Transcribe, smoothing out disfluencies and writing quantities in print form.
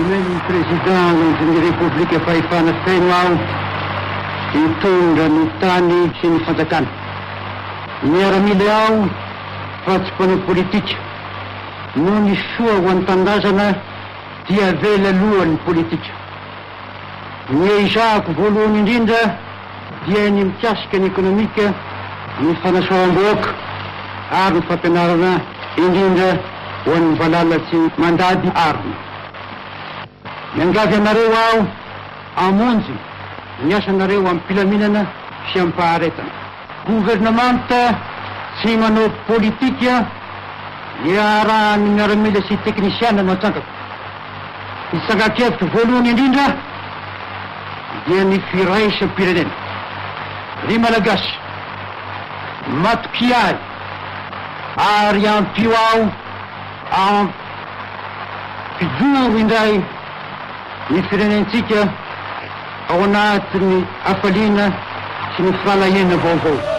Nomeny président ny république fahefana feno aho mitondra ny tany sy ny fanjakana. Miaramila aho fa tsy mpanao politika. No ny soa ho an'ny tandazana dia vela alohan'ny politika. Ny ezahako voalohany indrindra dia ny mikasika ny ekonomika, ny fanasoavam-bahoaka ary ny fampianarana indrindra ho an'ny valalatsy mandady arina. Miangavy anareo aho amonjy ny asanareo amin'ny mpilaminana sy amin'ny faharetana. Gouvernemanta tsy manao politika dia raha ny miaramila sy teknisiana no atsangako. Ny tsangakevitry voalohany indrindra dia ny firaisam-pirenena. Ry malagasy, matoky ahy ary ampio aho ampijoro indray ny firenentsika ao anatin'ny hafaliana sy ny fahalahena vaovao.